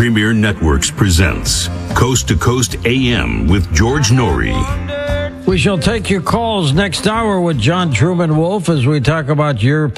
Premier Networks presents Coast to Coast AM with George Noory. We shall take your calls next hour with John Truman Wolf as we talk about your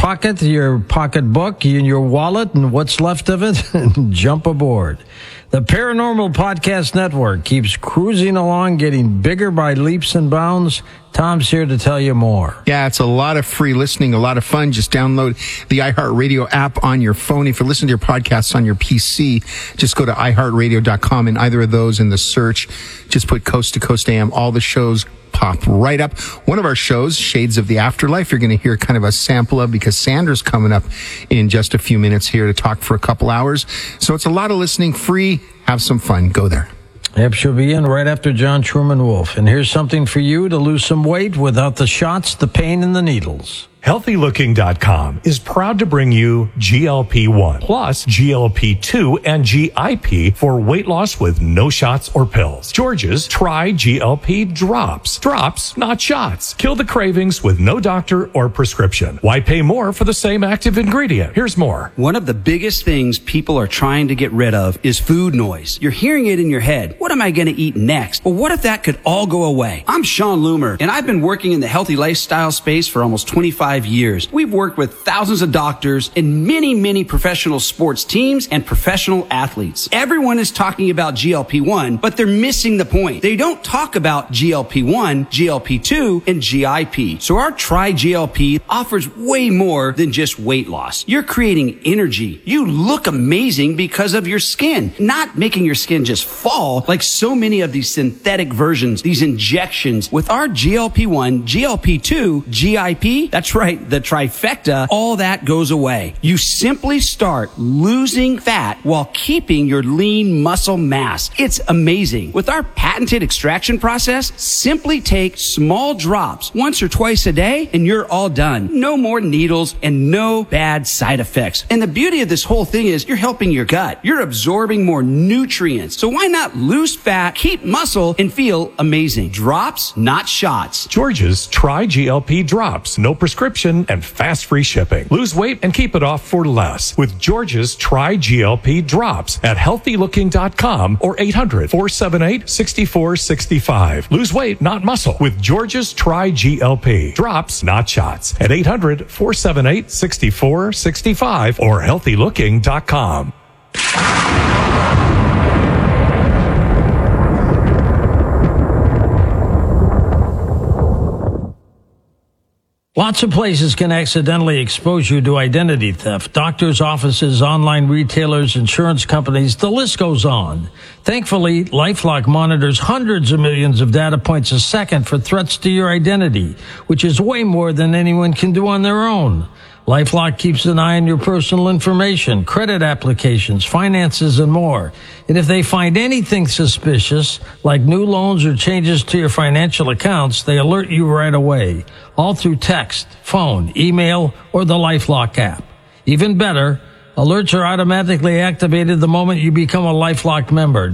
pocketbook, and your wallet, and what's left of it, and jump aboard. The Paranormal Podcast Network keeps cruising along, getting bigger by leaps and bounds. Tom's here to tell you more. Yeah, it's a lot of free listening, a lot of fun. Just download the iHeartRadio app on your phone. If you're listening to your podcasts on your PC, just go to iHeartRadio.com, and either of those in the search, just put Coast to Coast AM. All the shows pop right up. One of our shows, Shades of the Afterlife, you're going to hear kind of a sample of, because Sandra's coming up in just a few minutes here to talk for a couple hours. So it's a lot of listening, free. Have some fun. Go there. Yep, she'll be in right after John Truman Wolf. And here's something for you to lose some weight without the shots, the pain, and the needles. HealthyLooking.com is proud to bring you GLP-1 plus GLP-2 and GIP for weight loss with no shots or pills. George's Try GLP Drops. Drops, not shots. Kill the cravings with no doctor or prescription. Why pay more for the same active ingredient? Here's more. One of the biggest things people are trying to get rid of is food noise. You're hearing it in your head. What am I going to eat next? Well, what if that could all go away? I'm Sean Loomer, and I've been working in the healthy lifestyle space for almost 25 years. We've worked with thousands of doctors and many professional sports teams and professional athletes. Everyone is talking about GLP-1, but they're missing the point. They don't talk about GLP-1, GLP-2, and GIP. So our Try GLP offers way more than just weight loss. You're creating energy. You look amazing because of your skin, not making your skin just fall like so many of these synthetic versions, these injections. With our GLP-1, GLP-2, GIP, that's right, the trifecta, all that goes away. You simply start losing fat while keeping your lean muscle mass. It's amazing. With our patented extraction process, simply take small drops once or twice a day and you're all done. No more needles and no bad side effects. And the beauty of this whole thing is you're helping your gut. You're absorbing more nutrients. So why not lose fat, keep muscle, and feel amazing? Drops, not shots. George's Try GLP Drops. No prescription and fast free shipping. Lose weight and keep it off for less with George's Try GLP Drops at HealthyLooking.com or 800-478-6465. Lose weight, not muscle, with George's Try GLP Drops, not shots, at 800-478-6465 or HealthyLooking.com. Lots of places can accidentally expose you to identity theft. Doctors' offices, online retailers, insurance companies, the list goes on. Thankfully, LifeLock monitors hundreds of millions of data points a second for threats to your identity, which is way more than anyone can do on their own. LifeLock keeps an eye on your personal information, credit applications, finances, and more. And if they find anything suspicious, like new loans or changes to your financial accounts, they alert you right away, all through text, phone, email, or the LifeLock app. Even better, alerts are automatically activated the moment you become a LifeLock member.